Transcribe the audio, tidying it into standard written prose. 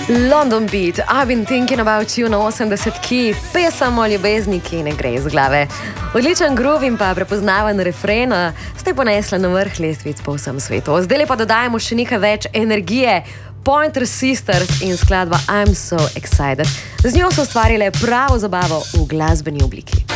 London Beat, I've been thinking about you na 80-ki, pesem o ljubezni, ki ne gre iz glave. Odličen groove in pa prepoznaven refren ste ponesli na vrh lestvic po vsem svetu. Zdaj pa dodajamo še nekaj več energije. Pointer Sisters in skladba I'm So Excited. Z njo so ustvarile pravo zabavo v glasbeni obliki.